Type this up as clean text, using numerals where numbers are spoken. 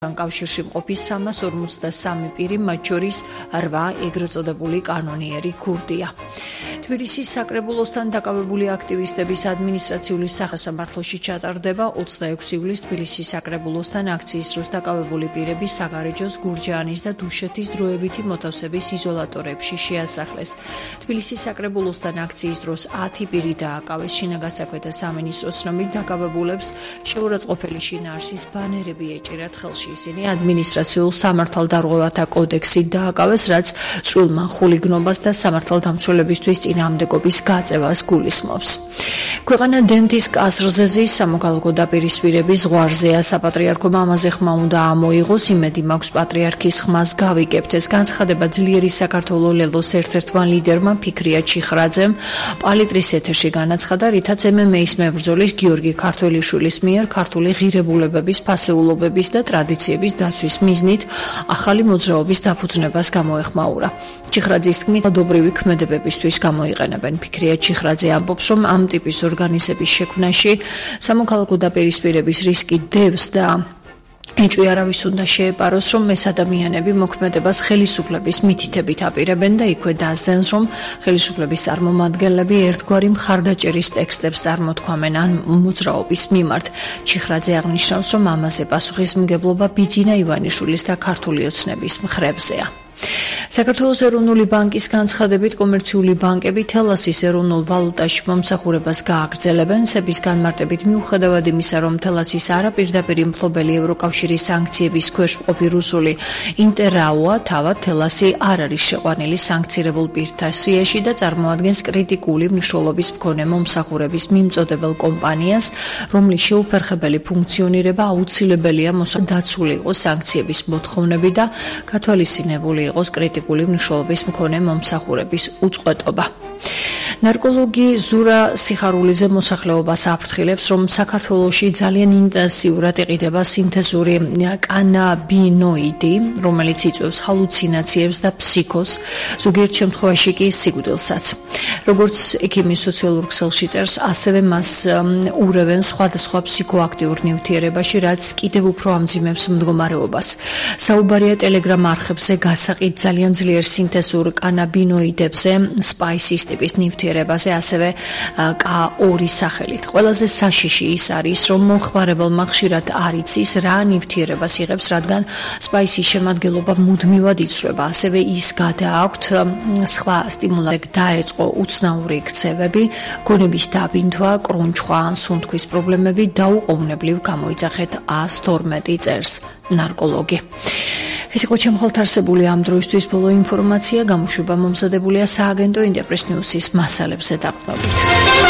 კავშირში მყოფი 353 პირი, მათ შორის 8 ეგრეთ წოდებული კანონიერი ქურდია. თბილისის საკრებულოსთან დაკავებული აქტივისტების ადმინისტრაციული სახესამართლოში ჩატარდება 26 ივლისს თბილისის საკრებულოსთან აქციის დროს დაკავებული პირები საგარეჯოს, გურჯაანის და დუშეთის დროებითი მოთავსების იზოლატორებში შეასახლეს. თბილისის საკრებულოსთან აქციის დროს 10 პირი დააკავეს. შინაგან საქმეთა სამინისტროს ცნობით დაკავებულებს შეურაცხყოფელი შინაარსის ბანერები ეჭირათ ხელში. ისინი ადმინისტრაციულ სამართალდარღვევათა კოდექსით დააკავეს, რაც სრულმა ხულიგნობას და სამართალდამცველებისთვის წინააღმდეგობის გაწევას გულისხმობს. ქვეყანა დენთის კასრზე ზის სამოქალაქო დაპირისპირების ზღვარზეა. საპატრიარქო მამაზე ხმა უნდა ამოიღოს, იმედი მაქვს პატრიარქის ხმას გავიკებთ. ეს განცხადება ძლიერი საქართველოს ლელოს ერთ-ერთმა ლიდერმა ფიქრია ჩიხრაძემ პალიტრის ეთერში განაცხადა, რითაც MMA-ის მებრძოლის გიორგი ქართველიშვილის მიერ ქართული ღირებულებების, ფასეულობების და ტრადიციების დაცვის მიზნით ახალი მოძრაობის დაფუძნებას გამოეხმაურა. ჩიხრაძის თქმით, ადობრივი ქმედებებისთვის გამოიყენებენ. ფიქრია ჩიხრაძე ამბობს, რომ ამ ტიპის ორგანიზების შექმნაში სამოქალაქო დაპირისპირების რისკი დევს და ეჭვი არავის უნდა შეეპაროს, რომ ეს ადამიანები მოქმედებას ხელისუფლების მითითებით აპირებენ და იქვე დასძენს, რომ ხელისუფლების წარმომადგენლები ერთგვარი მხარდაჭერის ტექსტებს წარმოთქვამენ ან მოძრაობის მიმართ. ჩიხრაძე აღნიშნავს, რომ ამაზე პასუხისმგებლობა ბიძინა ივანიშვილის და ქართული ოცნების მხრებზეა. საქართველოს ეროვნული ბანკის განცხადებით, კომერციული ბანკები თელასის ეროვნულ ვალუტაში მომსახურებას გააგრძელებენ. სების განმარტებით მიუხედავად იმისა, რომ თელასის არაპირდაპირი მფლობელი ევროკავშირის სანქციების ქვეშ მყოფი რუსული ინტერაოა, თავად თელასი არ არის შეყვანილი სანქცირებულ პირთა სიაში და წარმოადგენს კრიტიკული მნიშვნელობის მქონე მომსახურების მიმწოდებელ კომპანიას, რომლის შეუფერხებელი ფუნქციონირება აუცილებელია დაცული იყოს სანქციების მოთხოვნები და გათვალისწინებული იყოს კრიტიკული მნიშვნელობის მქონე მომსახურების უწყვეტობა. ნარკოლოგი ზურა სიხარულიძე მოსახლეობას აფრთხილებს, რომ საქართველოში ძალიან ინტენსიურად იყიდება სინთეზური კანაბინოიდი, რომელიც იწვევს ჰალუცინაციებს და ფსიქოზს, ზოგიერთ შემთხვევაში კი სიკვდილსაც. როგორც ექიმი სოციალურ ქსელში წერს, ასევე მას ურევენ სხვადასხვა ფსიქოაქტიურ ნივთიერებაში, რაც კიდევ უფრო ამძიმებს მდგომარეობას. საუბარია ტელეგრამ არხებზე გასაყიდ ძალიან ძლიერ სინთეზურ კანაბინოიდებზე, სპაისის ტიპის ნივთიერებაზე, ასევე K2 სახელით. ყველაზე საშიში ის არის, რომ მომხმარებელმა ხშირად არ იცის, რა ნივთიერებას იღებს, რადგან სპაისის შემადგენლობა მუდმივად იცვლება. ასევე ის გადააქვთ სხვა სტიმულები, დაეწყო უცნაური ქცევები, გონების დაბინდვა, კრუნჩხვა ან სუნთქვის პრობლემები, დაუყოვნებლივ გამოიძახეთ 112 წერს ნარკოლოგი. ეს იყო ჩემხალთ არსებული ამ დროისთვის ბოლო ინფორმაცია, გამოშვება მომზადებულია სააგენტო ინტერპრეს ნიუსის მასალებზე დაყრდნობით.